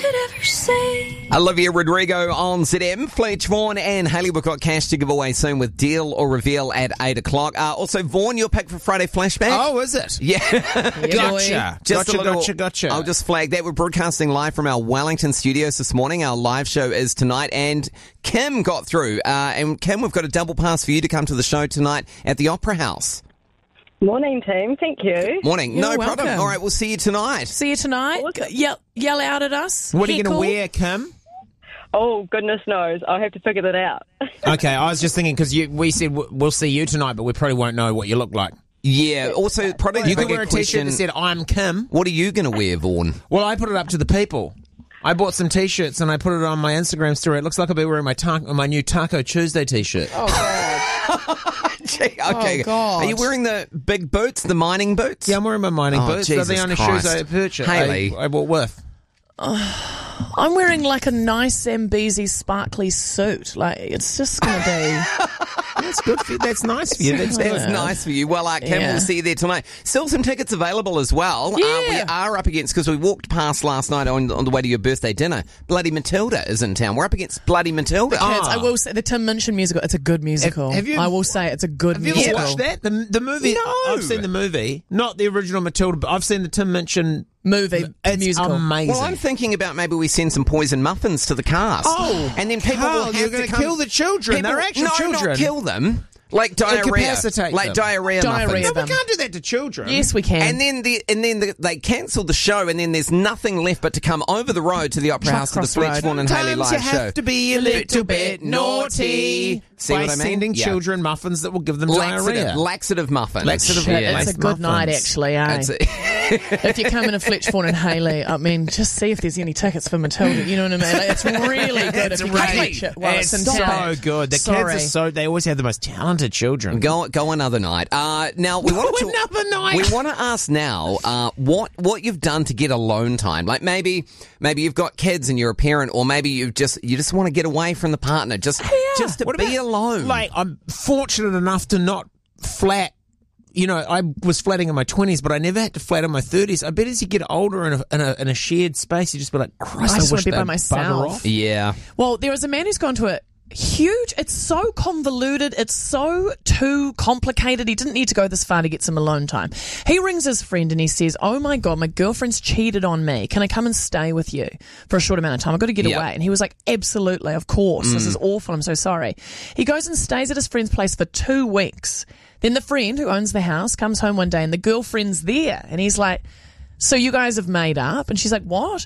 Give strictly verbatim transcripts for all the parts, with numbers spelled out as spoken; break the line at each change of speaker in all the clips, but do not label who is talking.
could ever see.
Olivia Rodrigo on Z M. Fletch, Vaughan and Hayley, we've got cash to give away soon with Deal or Reveal at eight o'clock. Uh, also, Vaughan, your pick for Friday Flashback.
Oh, is it?
Yeah.
Gotcha.
Just
Gotcha,
a little,
gotcha, gotcha.
I'll just flag that. We're broadcasting live from our Wellington studios this morning. Our live show is tonight, and Kim got through. Uh, and Kim, we've got a double pass for you to come to the show tonight at the Opera House.
Morning, team. Thank you.
Morning.
You're
no
welcome.
problem. All right, we'll see you tonight.
See you tonight. Yell, yell out at us.
What are you going to
Heckle.
wear, Kim?
Oh, goodness knows. I'll have to figure that out.
Okay, I was just thinking because we said w- we'll see you tonight, but we probably won't know what you look like.
Yeah. Also, probably the
You could
bigger
wear a T-shirt
question,
that said "I'm Kim."
what are you going to wear, Vaughan?
Well, I put it up to the people. I bought some T-shirts and I put it on my Instagram story. It looks like I'll be wearing my ta- my new Taco Tuesday T-shirt.
Oh, God.
Gee, okay.
Oh, God.
Are you wearing the big boots, the mining boots?
Yeah, I'm wearing my mining
Oh,
boots. They're the
Jesus
only
Christ.
shoes I purchased.
Hayley.
I, I bought with.
I'm wearing like a nice Zambezi sparkly suit. Like, it's just going to be...
That's good for you. That's nice for you. That's,
That's
that's
nice for you. Well, uh, Kim,
Yeah.
we'll see you there tonight. Still some tickets available as well. Uh, we
Yeah.
are up against, because we walked past last night on, on the way to your birthday dinner, Bloody Matilda is in town. We're up against Bloody Matilda.
Kids, I will say, the Tim Minchin musical, it's a good musical.
Have you-
I will say it's a good
Have you
musical.
watched that? The, the movie?
No.
I've seen the movie. Not the original Matilda, but I've seen the Tim Minchin
Movie,
It's
musical.
amazing.
Well, I'm thinking about maybe we send some poison muffins to the cast.
Oh,
and then people
Carl,
will have
you're
to
gonna
come-
kill the children.
People-
They're actual
no,
children.
not kill them. Like diarrhea.
Incapacitate
Like
them.
diarrhea,
Diarrhea.
muffins.
No, we
them.
can't do that to children.
Yes, we can.
And then the and then the, they cancel the show, and then there's nothing left but to come over the road to the Opera
Truck
House to the
Cross
Fletch,
Road.
Vaughan and Hayley
Sometimes
live
you
show.
have to be a little bit naughty
See
by
what I mean?
sending
Yeah.
children muffins that will give them
Laxative,
diarrhea.
laxative muffins.
Laxative
Shit,
Yeah.
it's a good night,
muffins.
actually, eh?
It's a-
If you come in a Fletch, Vaughan and Hayley, I mean, just see if there's any tickets for Matilda. You know what I mean? Like, it's really good if you can catch it while it's,
It's
in
so
town.
good. The
Sorry.
kids are so. They always have the most talented children.
Go go another night. Uh, now we want to
another night.
We want to ask now uh, what what you've done to get alone time. Like maybe maybe you've got kids and you're a parent, or maybe you just you just want to get away from the partner, just just to
What
be
about-
alone.
Like, I'm fortunate enough to not flat. You know, I was flatting in my twenties, but I never had to flat in my thirties. I bet as you get older in a, in a, in a shared space, you just be like, Christ,
I
I,
just
wish
wanna be by
they'd
myself.
bugger off.
yeah.
Well, there is a man who's gone to a huge, it's so convoluted, it's so too complicated. He didn't need to go this far to get some alone time. He rings his friend and he says, oh my God, my girlfriend's cheated on me. Can I come and stay with you for a short amount of time? I've got to get
Yeah.
away. And he was like, absolutely, of course. This is awful. I'm so sorry. He goes and stays at his friend's place for two weeks. Then the friend who owns the house comes home one day and the girlfriend's there. And he's like, so you guys have made up? And she's like, what?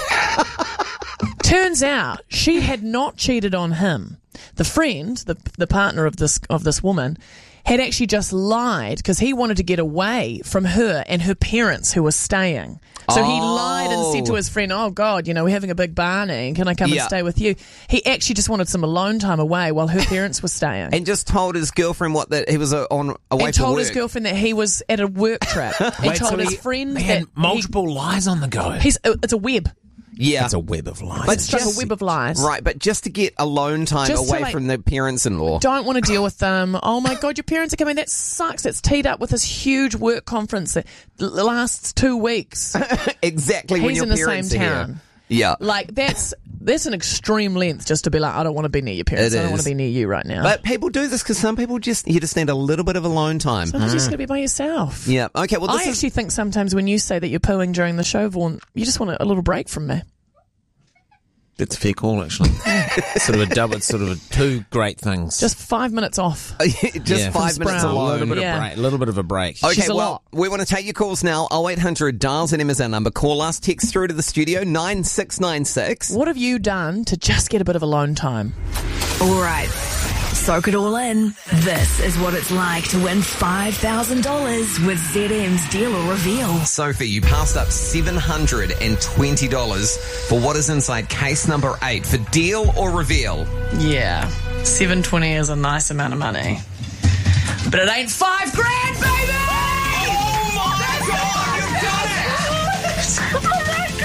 Turns out she had not cheated on him. The friend, the the partner of this of this woman, had actually just lied because he wanted to get away from her and her parents who were staying. So he lied and said to his friend, oh God, you know, we're having a big Barney. Can I come
Yeah.
and stay with you? He actually just wanted some alone time away while her parents were staying.
And just told his girlfriend what that he was uh, on away
And
for
told
work.
his girlfriend that he was at a work trip. And
Wait
told
till
his
he-
friend
man,
that he-
multiple lies on the go.
he's it's a web.
Yeah.
It's a web of lies.
But
It's like
just-
a web of lies.
Right, but just to get alone time
Just to,
away
like,
from the parents-in-law.
Don't want to deal with them. Oh my God, your parents are coming. That sucks. That's teed up with this huge work conference that l- lasts two weeks.
Exactly when
He's
your
in the same
parents are here.
town.
Yeah.
Like, that's that's an extreme length just to be like, I don't want to be near your parents.
It
I don't want
is.
to be near you right now.
But people do this because some people just, you just need a little bit of alone time.
Sometimes you just got to be by yourself.
Yeah. Okay, well, this
I
is...
actually think sometimes when you say that you're pooing during the show, Vaughan, you just want a, a little break from me.
It's a fair call, actually. sort of a double, it's sort of a two great things.
Just five minutes off.
just
Yeah.
five
From
minutes
Sprout.
a
alone.
little bit
Yeah.
of break. A little bit of a break.
Okay,
She's a
well,
lot.
we want to take your calls now. oh eight hundred dials and M is our number. Call us. Text through to the studio, nine six nine six.
What have you done to just get a bit of alone time?
All right. Soak it all in. This is what it's like to win five thousand dollars with Z M's Deal or Reveal.
Sophie, you passed up seven hundred twenty dollars for what is inside case number eight for Deal or Reveal.
Yeah, seven twenty is a nice amount of money, but it ain't five grand, baby.
Oh my God, you've done it!
Oh my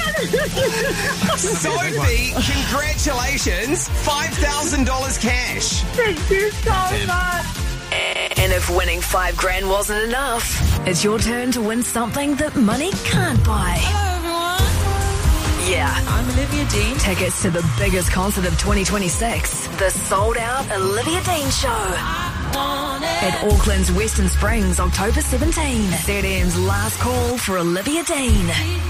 God!
Sophie, congratulations. five thousand dollars cash.
Thank you so much.
And if winning five grand wasn't enough, it's your turn to win something that money can't buy.
Hello, everyone.
year.
I'm Olivia Dean.
Tickets to the biggest concert of twenty twenty-six, the sold-out Olivia Dean Show. At Auckland's Western Springs, October seventeenth. Z M's last call for Olivia Dean.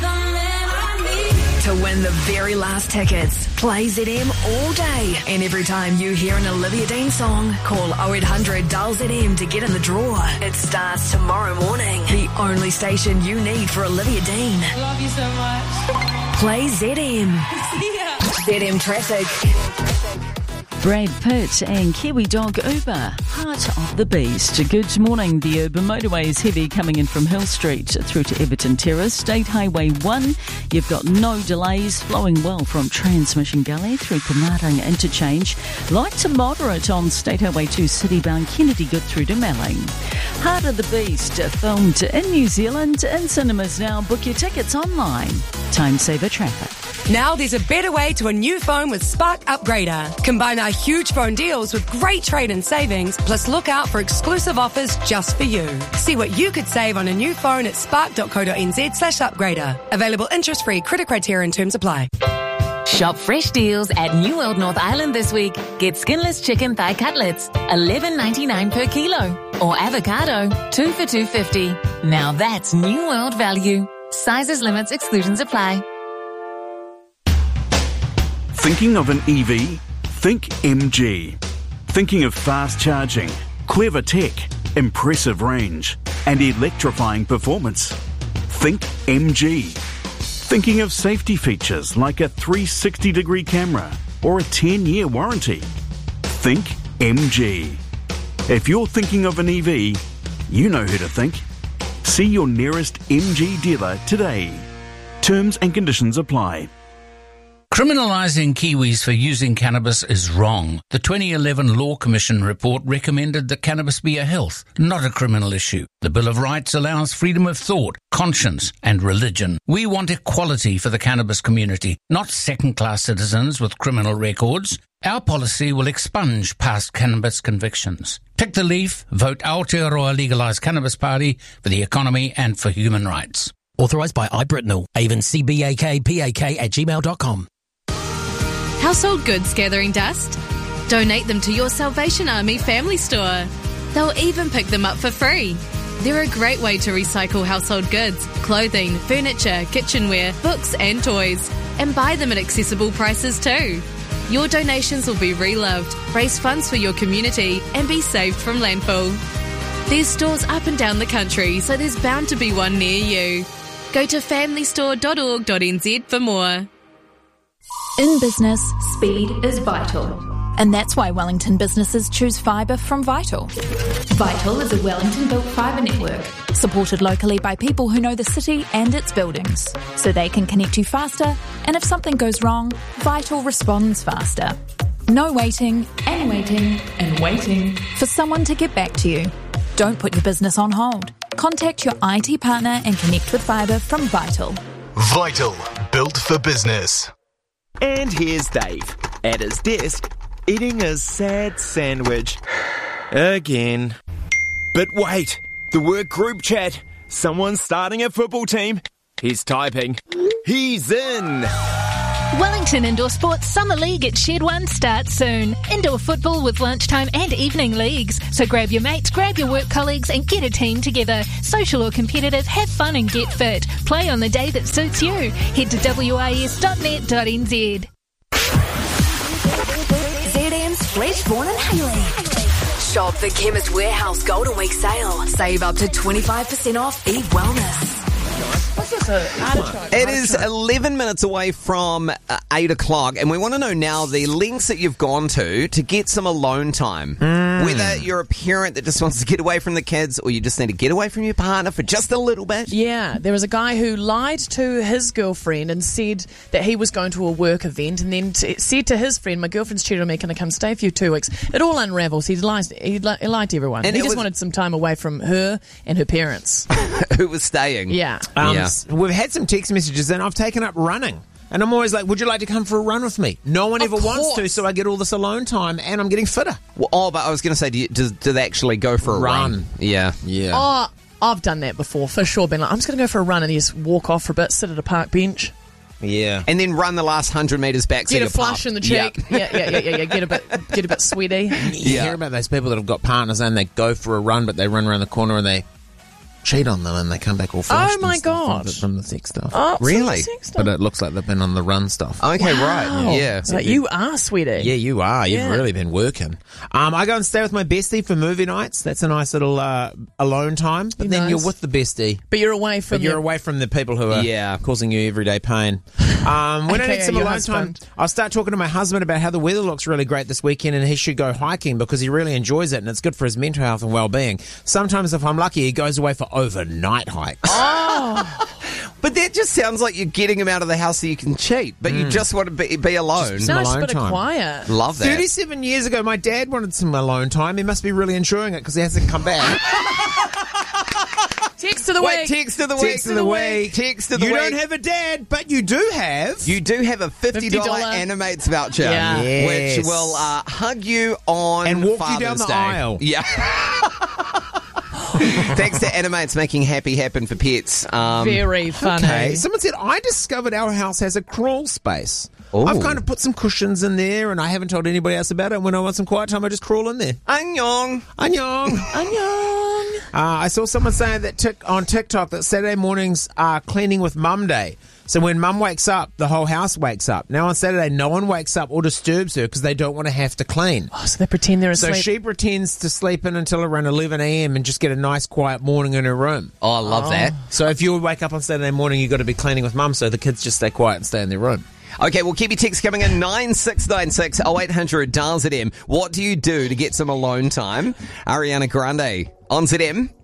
To win the very last tickets, play Z M all day. And every time you hear an Olivia Dean song, call oh eight hundred D A L Z M to get in the draw. It starts tomorrow morning. The only station you need for Olivia Dean.
Love you so much.
Play Z M.
Yeah.
Z M Traffic.
Brad Pitt and Kiwi Dog Uber, Heart of the Beast. Good morning. The urban motorway is heavy coming in from Hill Street through to Everton Terrace. State Highway one, you've got no delays, flowing well from Transmission Gully through Carmarthen Interchange. Light to moderate on State Highway two, Citybound Kennedy, good through to Melling. Heart of the Beast, filmed in New Zealand, in cinemas now. Book your tickets online. Time saver traffic.
Now there's a better way to a new phone with Spark Upgrader. Combine our huge phone deals with great trade-in savings, plus look out for exclusive offers just for you. See what you could save on a new phone at spark.co.nz slash upgrader. Available interest-free, credit criteria and terms apply.
Shop fresh deals at New World North Island this week. Get skinless chicken thigh cutlets, eleven ninety-nine per kilo. Or avocado, two for two fifty. Now that's New World value. Sizes, limits, exclusions apply.
Thinking of an E V? Think M G. Thinking of fast charging, clever tech, impressive range, and electrifying performance? Think M G. Thinking of safety features like a three sixty degree camera or a ten year warranty? Think M G. If you're thinking of an E V, you know who to think. See your nearest M G dealer today. Terms and conditions apply.
Criminalising Kiwis for using cannabis is wrong. The twenty eleven Law Commission report recommended that cannabis be a health, not a criminal issue. The Bill of Rights allows freedom of thought, conscience and religion. We want equality for the cannabis community, not second-class citizens with criminal records. Our policy will expunge past cannabis convictions. Pick the leaf, vote Aotearoa Legalised Cannabis Party for the economy and for human rights.
Authorised by I Britnell, Avon C B A K P A K at gmail dot com.
Household goods gathering dust? Donate them to your Salvation Army family store. They'll even pick them up for free. They're a great way to recycle household goods, clothing, furniture, kitchenware, books and toys, and buy them at accessible prices too. Your donations will be reloved, raise funds for your community, and be saved from landfill. There's stores up and down the country, so there's bound to be one near you. Go to family store dot org dot n z for more.
In business, speed is vital. And that's why Wellington businesses choose fibre from Vital. Vital is a Wellington-built fibre network, supported locally by people who know the city and its buildings, so they can connect you faster, and if something goes wrong, Vital responds faster. No waiting, and waiting, and waiting for someone to get back to you. Don't put your business on hold. Contact your I T partner and connect with fibre from Vital.
Vital, built for business.
And here's Dave, at his desk, eating a sad sandwich. Again. But wait, the work group chat. Someone's starting a football team. He's typing. He's in!
Wellington Indoor Sports Summer League at Shed one starts soon. Indoor football with lunchtime and evening leagues. So grab your mates, grab your work colleagues and get a team together. Social or competitive, have fun and get fit. Play on the day that suits you. Head to w i s dot net dot n z.
Z M's Fleshborn and Haley. Shop the Chemist Warehouse Golden Week sale. Save up to twenty-five percent off Eve Wellness.
What's this, a artichoke?
It is eleven minutes away from uh, eight o'clock, and we want to know now the lengths that you've gone to to get some alone time. Mm. Whether you're a parent that just wants to get away from the kids, or you just need to get away from your partner for just a little bit.
Yeah, there was a guy who lied to his girlfriend and said that he was going to a work event, and then t- said to his friend, "My girlfriend's cheated on me, can I come stay for you two weeks?" It all unravels. He lied, he, li- he lied to everyone. And he just was... wanted some time away from her and her parents.
Who was staying.
Yeah.
Um,
yeah.
We've had some text messages, and I've taken up running. And I'm always like, would you like to come for a run with me? No one
Of
ever wants
course.
to, so I get all this alone time, and I'm getting fitter.
Well, oh, but I was going to say, do, you, do, do they actually go for a run?
Run.
Yeah.
Yeah.
Oh, I've done that before, for sure. Been like, I'm just going to go for a run and just walk off for a bit, sit at a park bench.
Yeah.
And then run the last hundred metres back. so
Get a
you're
flush
pumped.
in the cheek.
Yeah.
Yeah, yeah, yeah, yeah, yeah. Get a bit, get a bit sweaty.
You
Yeah.
hear about those people that have got partners and they go for a run, but they run around the corner and they cheat on them and they come back all flushed.
Oh, my
and stuff
God.
from the- From the sex stuff.
Oh,
Really?
sex stuff.
But it looks like they've been on the run stuff.
Okay,
Wow.
right. Yeah.
Like, you are sweaty.
Yeah, you are. You've
Yeah.
really been working. Um, I go and stay with my bestie for movie nights. That's a nice little uh, alone time. But
Be
then
nice.
you're with the bestie.
But you're away from
But you're
your-
away from the people who are
Yeah.
causing you everyday pain. Um, when I
A K A
need some
your
alone
husband.
time, I'll start talking to my husband about how the weather looks really great this weekend and he should go hiking because he really enjoys it and it's good for his mental health and well-being. Sometimes, if I'm lucky, he goes away for overnight hikes.
But that just sounds like you're getting him out of the house so you can cheat, but you just want to be, be alone.
Some
Nice
alone
bit of
time.
quiet.
Love that.
thirty-seven years ago, my dad wanted some alone time. He must be really enjoying it because he hasn't come back.
Text of the
Wait,
week.
text of the week.
Text of the week.
Text of the
You
week.
don't have a dad, but you do have.
You do have a fifty dollars
fifty dollars
Animates voucher,
Yeah.
Yes.
which will uh, hug you on
And walk you
Father's
down the
Day.
aisle.
Yeah. Thanks to Animates making happy happen for pets. Um,
Very funny.
Okay. Someone said, I discovered our house has a crawl space.
Ooh.
I've kind of put some cushions in there and I haven't told anybody else about it. When I want some quiet time, I just crawl in there.
Annyeong.
Annyeong.
Annyeong.
Uh, I saw someone saying that tic- on TikTok that Saturday mornings are cleaning with mum day. So when mum wakes up, the whole house wakes up. Now on Saturday, no one wakes up or disturbs her because they don't want to have to clean.
Oh, so they pretend they're
So
asleep.
she pretends to sleep in until around eleven a.m. and just get a nice quiet morning in her room.
Oh, I love that.
So if you wake up on Saturday morning, you've got to be cleaning with mum so the kids just stay quiet and stay in their room.
Okay, well, keep your texts coming in nine six nine six oh eight hundred dial Z M. What do you do to get some alone time? Ariana Grande on Z M.